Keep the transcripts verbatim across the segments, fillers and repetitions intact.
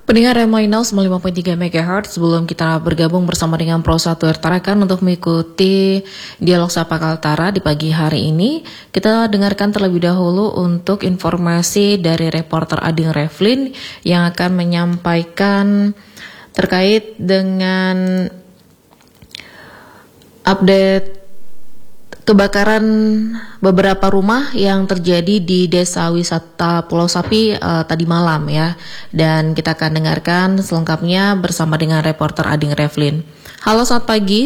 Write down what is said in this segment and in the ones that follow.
Pendengar R M I Now sembilan puluh lima koma tiga megahertz, sebelum kita bergabung bersama dengan Pro satu Tarakan untuk mengikuti dialog Sapa Kaltara di pagi hari ini, kita dengarkan terlebih dahulu untuk informasi dari reporter Ading Revlin yang akan menyampaikan terkait dengan update kebakaran beberapa rumah yang terjadi di Desa Wisata Pulau Sapi uh, tadi malam ya. Dan kita akan dengarkan selengkapnya bersama dengan reporter Ading Revlin. Halo, selamat pagi.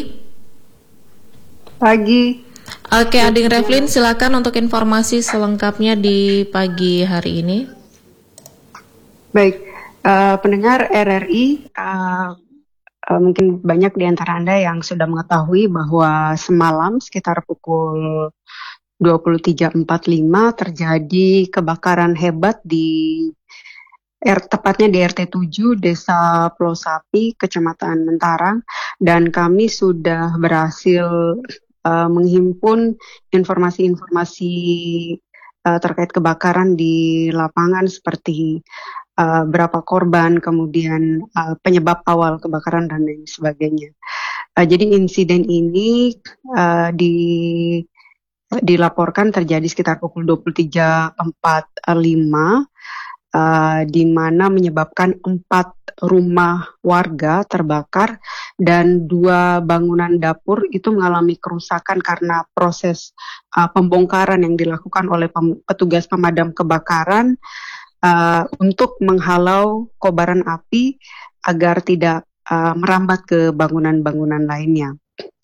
Pagi. Oke, Ading Revlin, silakan untuk informasi selengkapnya di pagi hari ini. Baik, uh, pendengar R R I, uh, Uh, mungkin banyak di antara Anda yang sudah mengetahui bahwa semalam sekitar pukul dua puluh tiga empat puluh lima terjadi kebakaran hebat di R, tepatnya di R T tujuh Desa Pulau Sapi, Kecamatan Mentarang, dan kami sudah berhasil uh, menghimpun informasi-informasi uh, terkait kebakaran di lapangan seperti Uh, berapa korban, kemudian uh, penyebab awal kebakaran dan lain sebagainya. Uh, jadi insiden ini uh, di, dilaporkan terjadi sekitar pukul dua puluh tiga empat puluh lima, uh, di mana menyebabkan empat rumah warga terbakar dan dua bangunan dapur itu mengalami kerusakan karena proses uh, pembongkaran yang dilakukan oleh pem- petugas pemadam kebakaran Uh, untuk menghalau kobaran api agar tidak uh, merambat ke bangunan-bangunan lainnya.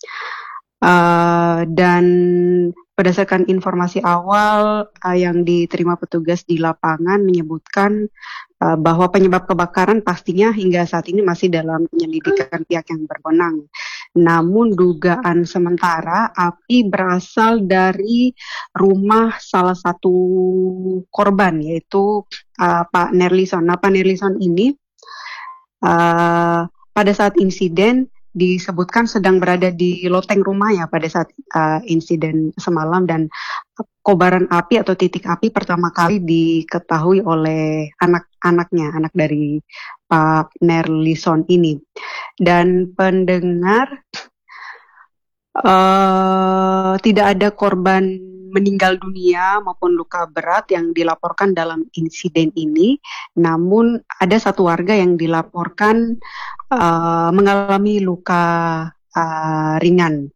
Uh, dan berdasarkan informasi awal uh, yang diterima petugas di lapangan menyebutkan uh, bahwa penyebab kebakaran pastinya hingga saat ini masih dalam penyelidikan pihak yang berwenang. Namun dugaan sementara api berasal dari rumah salah satu korban, yaitu uh, Pak Nerlison. Nah, Pak Nerlison ini uh, pada saat insiden disebutkan sedang berada di loteng rumah ya pada saat uh, insiden semalam, dan kobaran api atau titik api pertama kali diketahui oleh anak-anaknya, anak dari Pak Nerlison ini. Dan pendengar, uh, tidak ada korban meninggal dunia maupun luka berat yang dilaporkan dalam insiden ini. Namun ada satu warga yang dilaporkan uh, mengalami luka uh, ringan.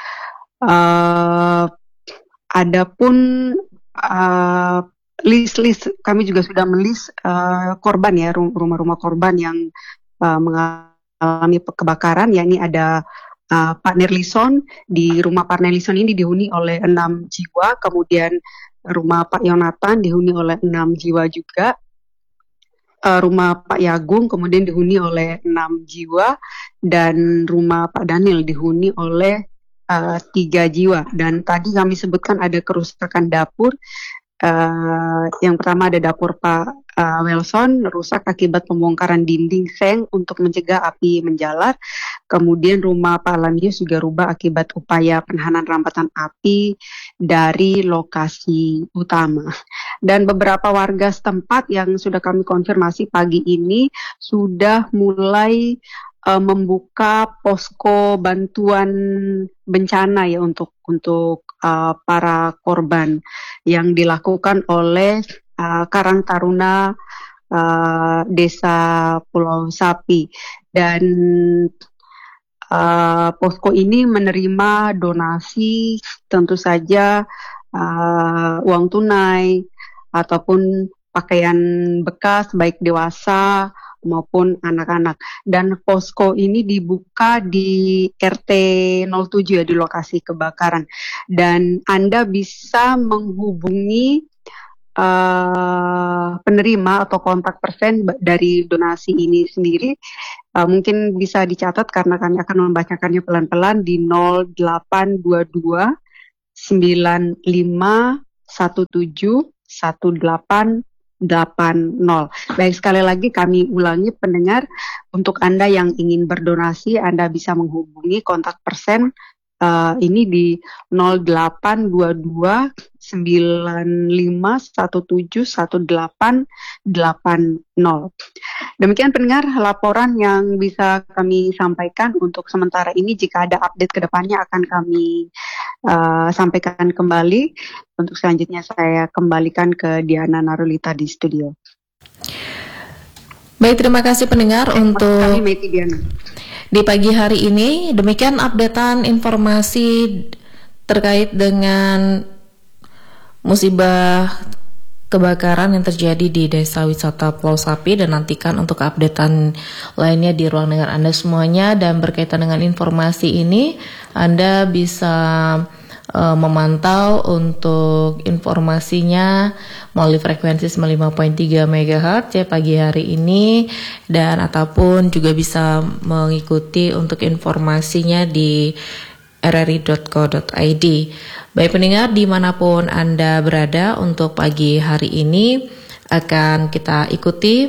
Uh, adapun uh, list-list, kami juga sudah melis uh, korban ya, rumah-rumah korban yang uh, mengalami kebakaran, yakni ada Uh, Pak Nerlison. Di rumah Pak Nerlison ini dihuni oleh enam jiwa, kemudian rumah Pak Yonatan dihuni oleh enam jiwa juga, uh, rumah Pak Yagung kemudian dihuni oleh enam jiwa, dan rumah Pak Daniel dihuni oleh uh, tiga jiwa. Dan tadi kami sebutkan ada kerusakan dapur. Uh, yang pertama ada dapur Pak uh, Wilson rusak akibat pembongkaran dinding seng untuk mencegah api menjalar. Kemudian rumah Pak Lamius juga rubah akibat upaya penahanan rampatan api dari lokasi utama. Dan beberapa warga setempat yang sudah kami konfirmasi pagi ini sudah mulai uh, membuka posko bantuan bencana ya untuk untuk uh, para korban yang dilakukan oleh uh, Karang Taruna uh, Desa Pulau Sapi. Dan uh, posko ini menerima donasi, tentu saja uh, uang tunai ataupun pakaian bekas baik dewasa maupun anak-anak. Dan posko ini dibuka di R T nol tujuh ya, di lokasi kebakaran. Dan Anda bisa menghubungi uh, penerima atau kontak person dari donasi ini sendiri. Uh, mungkin bisa dicatat karena kami akan membacakannya pelan-pelan di nol delapan dua dua sembilan lima satu tujuh satu delapan delapan nol. Baik, sekali lagi kami ulangi pendengar, untuk Anda yang ingin berdonasi Anda bisa menghubungi kontak person uh, ini di nol delapan dua dua sembilan lima satu tujuh satu delapan delapan nol. Demikian pendengar laporan yang bisa kami sampaikan untuk sementara ini. Jika ada update ke depannya akan kami uh, sampaikan kembali. Untuk selanjutnya saya kembalikan ke Diana Narulita di studio. Baik, terima kasih pendengar eh, untuk kami, Meti Diana. Di pagi hari ini. Demikian updatean informasi terkait dengan musibah kebakaran yang terjadi di Desa Wisata Pulau Sapi, dan nantikan untuk updatean lainnya di ruang dengar Anda semuanya. Dan berkaitan dengan informasi ini, Anda bisa uh, memantau untuk informasinya melalui frekuensi sembilan puluh lima koma tiga megahertz ya pagi hari ini, dan ataupun juga bisa mengikuti untuk informasinya di r r i dot co dot i d. Baik pendengar, dimanapun Anda berada, untuk pagi hari ini akan kita ikuti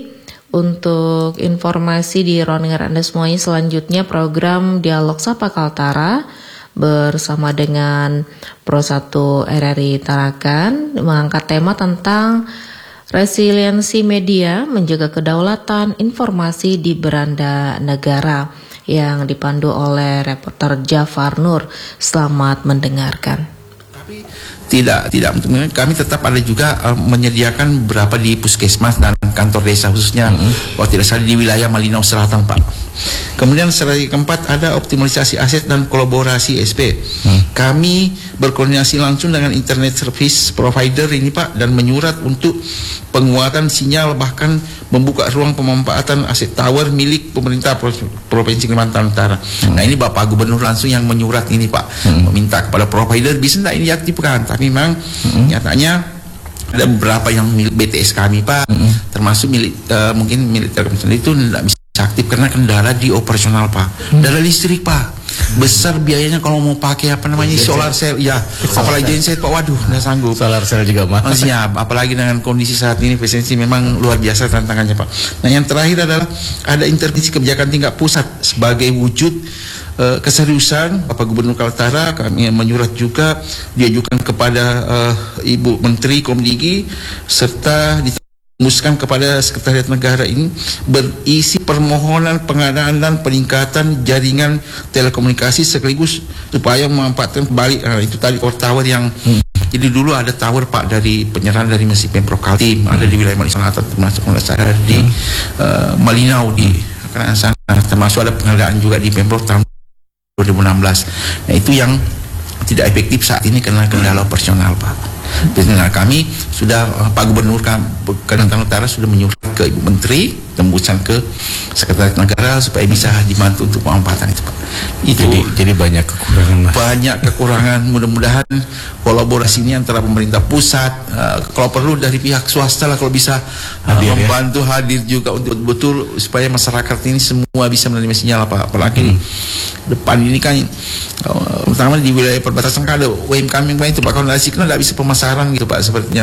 untuk informasi di ruang dengar Anda semuanya. Selanjutnya program Dialog Sapa Kaltara bersama dengan Pro satu R R I Tarakan mengangkat tema tentang resiliensi media menjaga kedaulatan informasi di beranda negara, yang dipandu oleh reporter Jafar Nur. Selamat mendengarkan. Tapi tidak tidak kami tetap ada juga uh, menyediakan beberapa di puskesmas dan kantor desa khususnya mm-hmm. kalau tidak salah di wilayah Malinau Selatan, Pak. Kemudian strategi keempat ada optimalisasi aset dan kolaborasi S P. Hmm. Kami berkoordinasi langsung dengan internet service provider ini, Pak, dan menyurat untuk penguatan sinyal, bahkan membuka ruang pemanfaatan aset tower milik pemerintah Provinsi Kalimantan Utara. Hmm. Nah, ini Bapak Gubernur langsung yang menyurat ini, Pak, hmm. meminta kepada provider bisa tidak ini diaktifkan. Tapi memang hmm. nyatanya ada beberapa yang milik B T S kami, Pak, hmm. termasuk milik uh, mungkin milik Telkomsel itu tidak bisa aktif karena kendala di operasional, Pak. Hmm. Kendala listrik, Pak. Besar biayanya kalau mau pakai apa namanya solar cell, ya. Solar apalagi genset, Pak. Waduh, nggak sanggup. Solar cell juga mahal. Siap. Apalagi dengan kondisi saat ini efisiensi memang luar biasa tantangannya, Pak. Nah, yang terakhir adalah ada intervensi kebijakan tingkat pusat sebagai wujud uh, keseriusan Bapak Gubernur Kaltara. Kami menyurat juga diajukan kepada uh, Ibu Menteri Komdigi serta di Muskan kepada Sekretariat Negara ini berisi permohonan pengadaan dan peningkatan jaringan telekomunikasi sekaligus supaya memanfaatkan kembali nah, itu tadi core tower yang hmm. jadi dulu ada tower, Pak, dari penyerahan dari Mesin Pemprov Kaltim hmm. ada di wilayah Malinau Selatan, termasuk ada di hmm. uh, Malinau di karena sana, termasuk ada penghargaan juga di Pemprov tahun dua ribu enam belas. Nah, itu yang tidak efektif saat ini karena kendala operasional, Pak. Nah, kami sudah Pak Gubernur Kalimantan Utara sudah menyurat ke Ibu Menteri tembusan ke Sekretariat Negara supaya bisa dibantu untuk pemanfaatan itu, Pak. Itu jadi, jadi banyak kekurangan, Mas. Banyak kekurangan. Mudah-mudahan kolaborasi ini antara pemerintah pusat, uh, kalau perlu dari pihak swasta lah kalau bisa uh, hadir, membantu ya? hadir juga untuk betul supaya masyarakat ini semua bisa menerima sinyal, Pak. Apalagi hmm. depan ini kan uh, terutama di wilayah perbatasan kan ada U M K M yang itu, Pak. Kalau nasi kena tidak bisa pemasaran gitu, Pak, sepertinya.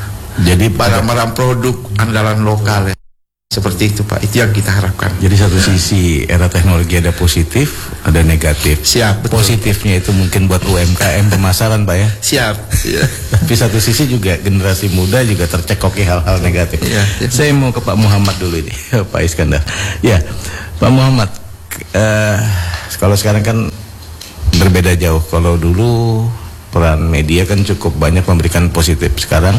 Jadi barang-barang produk andalan lokal ya. Seperti itu, Pak. Itu yang kita harapkan. Jadi satu sisi era teknologi ada positif, ada negatif. Siap, betul. Positifnya itu mungkin buat U M K M pemasaran, Pak, ya. Siap. Ya. Tapi satu sisi juga generasi muda juga tercekoki hal-hal negatif. Ya, ya. Saya mau ke Pak Muhammad dulu ini, Pak Iskandar. Ya, Pak Muhammad. Uh, kalau sekarang kan berbeda jauh. Kalau dulu peran media kan cukup banyak memberikan positif. Sekarang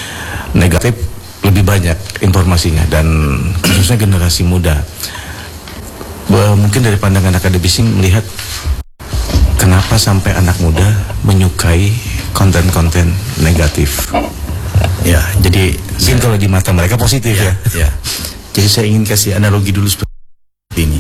negatif lebih banyak informasinya, dan khususnya generasi muda. Mungkin dari pandangan akademisi melihat kenapa sampai anak muda menyukai konten-konten negatif. Ya, jadi mungkin kalau di mata mereka positif ya. Ya. ya. Jadi saya ingin kasih analogi dulu seperti ini.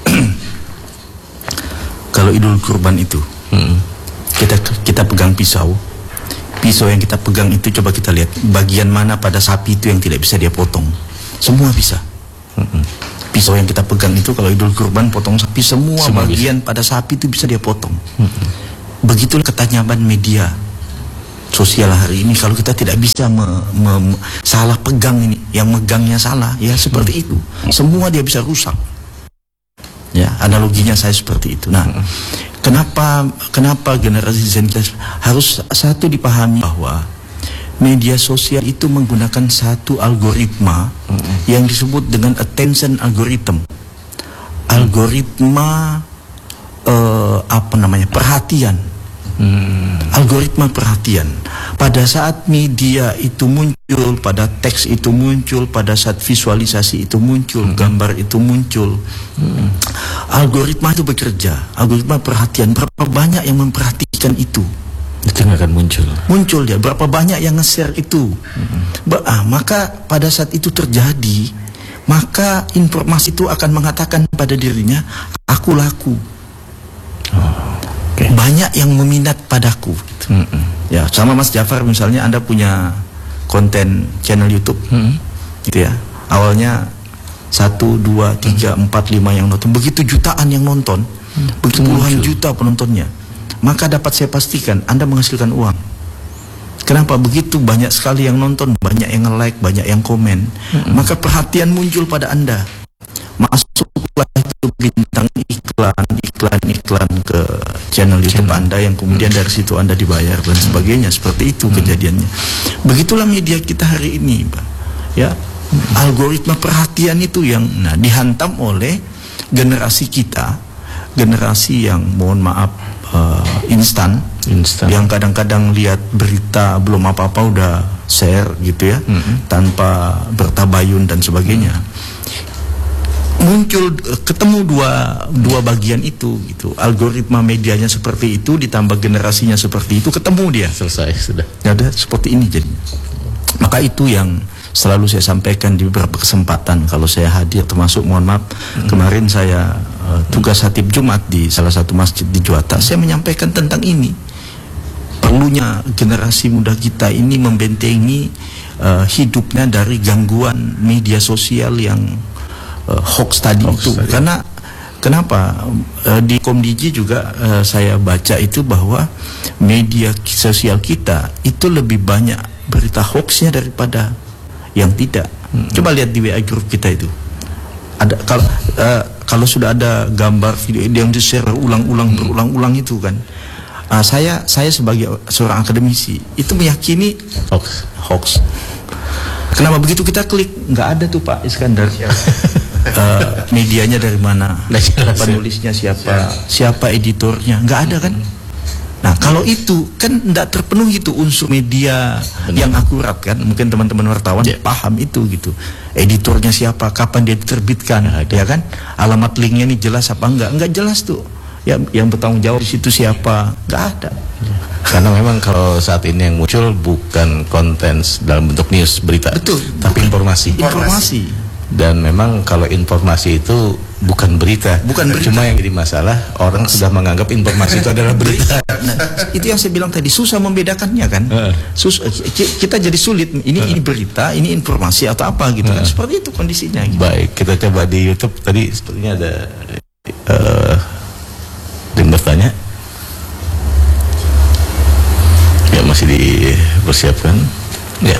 Kalau Idul Kurban itu, hmm. kita kita pegang pisau. Pisau yang kita pegang itu coba kita lihat bagian mana pada sapi itu yang tidak bisa dia potong. Semua bisa. Mm-hmm. Pisau yang kita pegang itu kalau Idul Kurban potong sapi, semua, semua bagian bisa. Pada sapi itu bisa dia potong. Mm-hmm. Begitulah ketajam media sosial hari ini. Kalau kita tidak bisa me, me, me, salah pegang ini, yang megangnya salah, ya seperti mm-hmm. itu. Semua dia bisa rusak. Ya, analoginya saya seperti itu. Nah, mm-hmm. Kenapa kenapa generasi Z harus satu dipahami bahwa media sosial itu menggunakan satu algoritma mm-hmm. yang disebut dengan attention algorithm. Algoritma uh, apa namanya? perhatian. Hmm. Algoritma perhatian. Pada saat media itu muncul, pada teks itu muncul, pada saat visualisasi itu muncul, hmm. gambar itu muncul, hmm. algoritma itu bekerja. Algoritma perhatian. Berapa banyak yang memperhatikan itu? Itu akan muncul. Muncul dia. Berapa banyak yang nge-share itu? Hmm. Ba- ah, maka pada saat itu terjadi, maka informasi itu akan mengatakan pada dirinya, aku laku. Oh. Okay. Banyak yang meminat padaku. Mm-hmm. Ya, sama Mas Jafar misalnya, Anda punya konten channel YouTube, mm-hmm. gitu ya. Awalnya satu, dua, tiga, mm-hmm. empat, lima yang nonton, begitu jutaan yang nonton, mm-hmm. begitu puluhan juta penontonnya, maka dapat saya pastikan Anda menghasilkan uang. Kenapa? Begitu banyak sekali yang nonton, banyak yang nge-like, banyak yang komen, mm-hmm. maka perhatian muncul pada Anda. Masuklah itu bintang iklan, iklan-iklan ke channel YouTube channel. Anda, yang kemudian dari situ Anda dibayar dan sebagainya. Seperti itu hmm. kejadiannya. Begitulah media kita hari ini, Pak. Ya, hmm. algoritma perhatian itu yang nah dihantam oleh generasi kita, generasi yang mohon maaf uh, instan, instan, yang kadang-kadang lihat berita belum apa-apa udah share gitu ya, hmm. tanpa bertabayun dan sebagainya. Hmm. Muncul ketemu dua dua bagian itu gitu. Algoritma medianya seperti itu ditambah generasinya seperti itu, ketemu dia. Selesai sudah. Ada seperti ini jadi. Maka itu yang selalu saya sampaikan di beberapa kesempatan kalau saya hadir, termasuk mohon maaf hmm. kemarin saya uh, tugas khatib Jumat di salah satu masjid di Juwata. Hmm. Saya menyampaikan tentang ini. Perlunya generasi muda kita ini membentengi uh, hidupnya dari gangguan media sosial yang Uh, hoax tadi hoax itu tadi. Karena kenapa uh, di Komdiji juga uh, saya baca itu bahwa media sosial kita itu lebih banyak berita hoaxnya daripada yang tidak. Hmm. Coba lihat di W A group kita itu. Ada kalau uh, kalau sudah ada gambar video yang di-share ulang-ulang hmm. berulang-ulang itu kan. Uh, saya saya sebagai seorang akademisi itu meyakini hoax. Hoax. Kenapa begitu kita klik nggak ada tuh Pak Iskandar. Uh, medianya dari mana, penulisnya siapa, siapa editornya, nggak ada kan? Nah kalau itu kan tidak terpenuhi itu unsur media benar. Yang akurat kan? Mungkin teman-teman wartawan yeah. paham itu gitu. Editornya siapa, kapan dia diterbitkan, ya, ya kan? Alamat linknya ini jelas apa enggak? Enggak jelas tuh. Ya, yang bertanggung jawab di situ siapa? Nggak ada. Karena memang kalau saat ini yang muncul bukan konten dalam bentuk news berita, betul, tapi informasi. Informasi. Dan memang kalau informasi itu bukan berita, bukan berita. Cuma yang jadi masalah orang sudah menganggap informasi itu adalah berita. Nah, itu yang saya bilang tadi, susah membedakannya kan. Uh. Sus kita jadi sulit. Ini uh. ini berita, ini informasi atau apa gitu uh. kan. Seperti itu kondisinya. Gitu. Baik, kita coba di YouTube tadi sepertinya ada uh, yang bertanya. Ya masih dipersiapkan. Ya.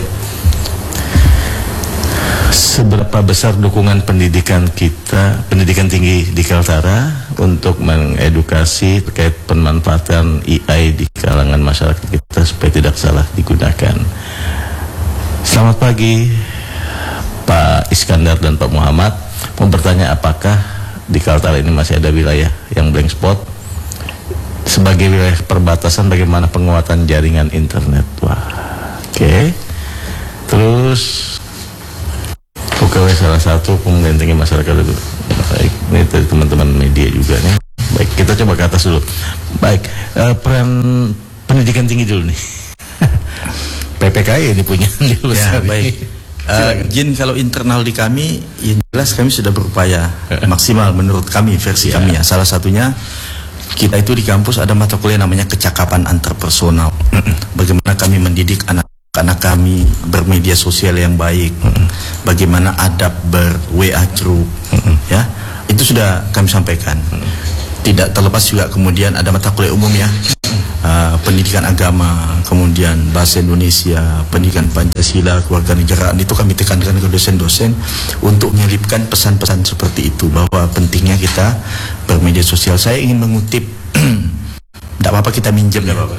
Seberapa besar dukungan pendidikan kita, pendidikan tinggi di Kaltara untuk mengedukasi terkait pemanfaatan A I di kalangan masyarakat kita supaya tidak salah digunakan? Selamat pagi Pak Iskandar dan Pak Muhammad. Mau bertanya apakah di Kaltara ini masih ada wilayah yang blank spot? Sebagai wilayah perbatasan, bagaimana penguatan jaringan internet? Wah, oke. Okay. Terus pegawai salah satu pemerintahan tinggi masyarakat itu. Baik, ini dari teman-teman media juga nih. Baik, kita coba ke atas dulu. Baik, uh, peran pendidikan tinggi dulu nih. P P K I ini punya. Ya, baik. Uh, Jin, kalau internal di kami, yang jelas kami sudah berupaya maksimal menurut kami, versi ya. kami ya. Salah satunya, kita itu di kampus ada mata kuliah namanya kecakapan antarpersonal. Bagaimana kami mendidik anak anak kami bermedia sosial yang baik, bagaimana adab ber-W A group, ya, itu sudah kami sampaikan. Tidak terlepas juga kemudian ada mata kuliah umum ya, uh, pendidikan agama, kemudian bahasa Indonesia, pendidikan Pancasila, kewarganegaraan, itu kami tekankan ke dosen-dosen untuk menyelipkan pesan-pesan seperti itu, bahwa pentingnya kita bermedia sosial. Saya ingin mengutip, tidak apa-apa kita minjem, ya.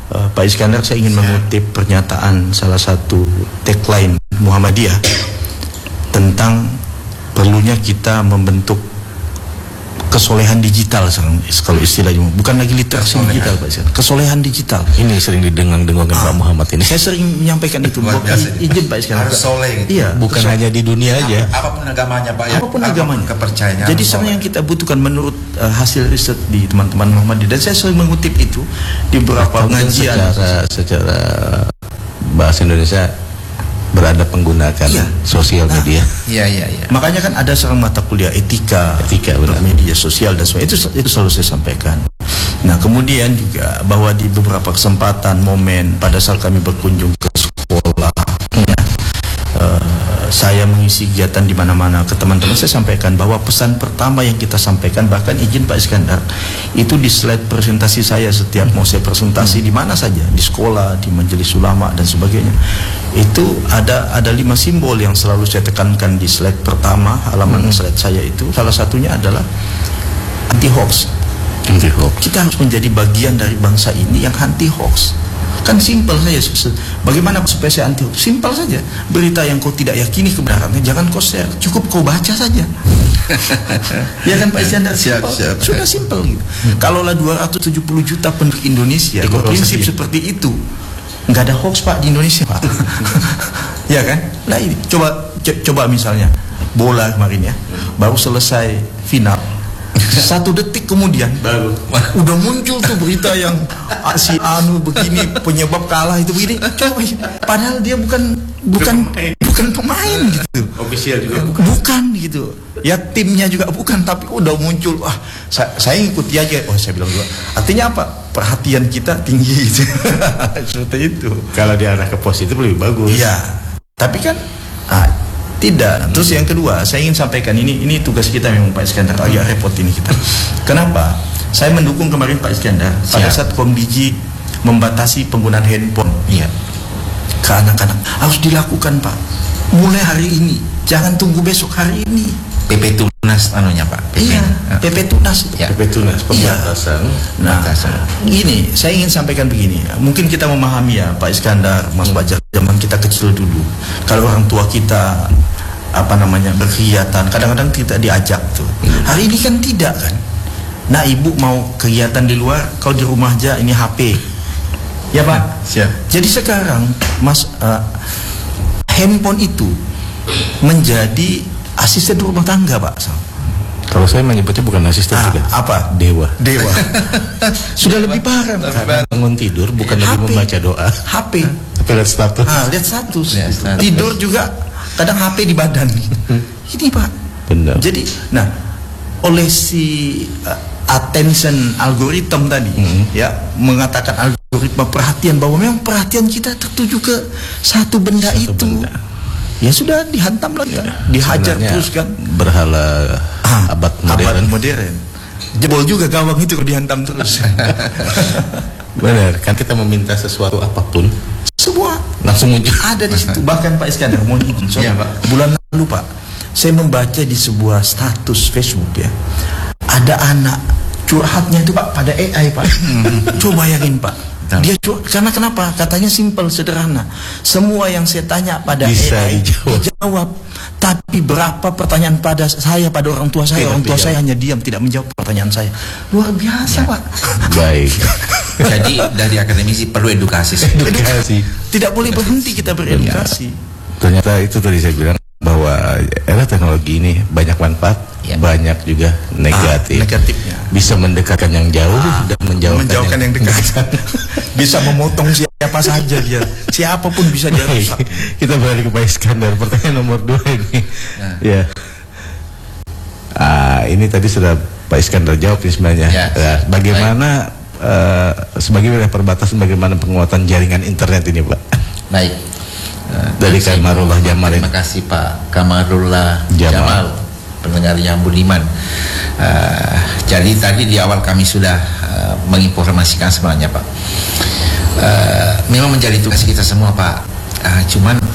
uh, Pak Iskandar, saya ingin mengutip pernyataan salah satu tagline Muhammadiyah tentang perlunya kita membentuk kesolehan digital sekarang, kalau istilahnya bukan lagi literasi digital Pak Iskandar, kesolehan digital. Ini sering didengang-dengangkan Ah, Pak Muhammad ini. Saya sering menyampaikan itu. Luar biasa. I- izin Pak Iskandar. Harus soleh gitu. Iya, Bukan kesole- hanya di dunia aja. Apapun agamanya Pak ya. apapun agamanya, Kepercayaannya. Jadi harus sebenarnya soleh. yang kita butuhkan menurut uh, hasil riset di teman-teman Muhammadiyah, dan saya sering mengutip itu di beberapa Mungkin pengajian. secara secara bahasa Indonesia beradab menggunakan Iya. sosial Nah, media. Iya iya iya. Makanya kan ada sekarang mata kuliah etika, Etika, benar. media sosial dan sebagainya, itu itu selalu saya sampaikan. Nah, kemudian juga bahwa di beberapa kesempatan momen pada saat kami berkunjung ke sekolah, ya, eh, saya mengisi kegiatan di mana-mana ke teman-teman, saya sampaikan bahwa pesan pertama yang kita sampaikan, bahkan izin Pak Iskandar, itu di slide presentasi saya setiap mau saya presentasi di mana saja, di sekolah, di majelis ulama dan sebagainya. Itu ada ada lima simbol yang selalu saya tekankan di slide pertama, halaman slide saya itu. Salah satunya adalah anti hoax. Anti hoax. Kita harus menjadi bagian dari bangsa ini yang anti hoax. Kan simpel saja. Bagaimana supaya saya anti hoax? Simpel saja. Berita yang kau tidak yakini kebenarannya jangan kau share, cukup kau baca saja. Ya kan Pak Iskandar? Siap, Simpel. siap. Sudah simpel gitu. Kalaulah dua ratus tujuh puluh juta penduduk Indonesia Ikut berprinsip saja. seperti itu, nggak ada hoax Pak di Indonesia Pak. Ya kan? Nah ini coba co- coba misalnya bola kemarin ya, baru selesai final, satu detik kemudian baru udah muncul tuh berita yang ah, si Anu begini penyebab kalah itu begini. Coba, padahal dia bukan bukan bukan pemain gitu. Official juga. Bukan gitu. Ya timnya juga bukan, tapi udah muncul. Wah, saya, saya ikuti aja. Oh, saya bilang juga. Artinya apa? Perhatian kita tinggi gitu. Seperti itu. Kalau diarah ke positif lebih bagus. Iya. Tapi kan ah, tidak. Terus yang kedua, saya ingin sampaikan ini ini tugas kita memang Pak Iskandar, agak repot ini kita. Kenapa? Saya mendukung kemarin Pak Iskandar pada Siap. saat Komdiji membatasi penggunaan handphone. Iya. Ke anak-anak harus dilakukan Pak. Mulai hari ini, jangan tunggu besok, hari ini. P P Tunas anunya Pak. P P. Iya, Ah. P P Tunas itu. Ya. P P Tunas pembatasan. Nah, Batasan. gini, saya ingin sampaikan begini. Mungkin kita memahami ya, Pak Iskandar, Mas Bajar, zaman kita kecil dulu, kalau orang tua kita apa namanya berkegiatan, kadang-kadang kita diajak tuh. Hari ini kan tidak kan. Nah, ibu mau kegiatan di luar, kau di rumah aja, ini H P. Ya Pak. Siap. Jadi sekarang, Mas, uh, handphone itu menjadi asisten rumah tangga, Pak. Kalau saya menyebutnya bukan asisten Ah, juga. apa? Dewa. Dewa. Sudah lebih parah. Karena bangun tidur bukan lagi H P. membaca doa, H P. tapi lihat status. Ah, lihat status. Lihat status. Tidur juga kadang H P di badan. Ini Pak. Benar. Jadi, nah, oleh si uh, attention algorithm tadi, ya, mengatakan algoritma perhatian bahwa memang perhatian kita tertuju ke satu benda Satu itu. benda. Ya sudah dihantam lagi, dihajar Sebenarnya terus kan. berhala abad modern. Abad modern. Jebol juga gawang itu kalau dihantam terus. Benar, kan kita meminta sesuatu apapun Semua langsung muncul. ada di situ. Bahkan Pak Iskandar, mohon izin, so, Iya, Pak. bulan lalu Pak, saya membaca di sebuah status Facebook ya, ada anak curhatnya itu Pak pada A I Pak. Coba bayangin Pak. Betul. Dia cu- karena kenapa? Katanya simpel, sederhana. Semua yang saya tanya pada Bisa A I dijawab. dijawab. Tapi berapa pertanyaan pada saya, pada orang tua saya, Tidak orang tua dijawab. saya hanya diam, tidak menjawab pertanyaan saya. Luar biasa Pak. Baik. Jadi dari akademisi perlu edukasi. Edukasi. Tidak boleh berhenti kita beredukasi. Ternyata itu tadi saya bilang bahwa era teknologi ini banyak manfaat, Ya. banyak juga negatif. Ah, negatifnya. Bisa mendekatkan yang jauh dan menjauhkan, Menjauhkan yang dekat. Bisa memotong siapa saja dia. Siapapun bisa dia Baik, rusak. kita balik ke Pak Iskandar. Pertanyaan nomor dua ini. Ya. Ah, ini tadi sudah Pak Iskandar jawab ini sebenarnya. Ya. Ya, bagaimana eh, sebagai wilayah perbatasan, bagaimana penguatan jaringan internet ini, Pak? Baik. Eh, Dari saya Kamarullah Jamal ini. Terima kasih Pak Kamarullah Jamal. Jamal, pendengar yang budiman. Eh, jadi tadi di awal kami sudah eh, menginformasikan sebenarnya Pak. Eh, memang menjadi tugas kita semua Pak. Eh, cuman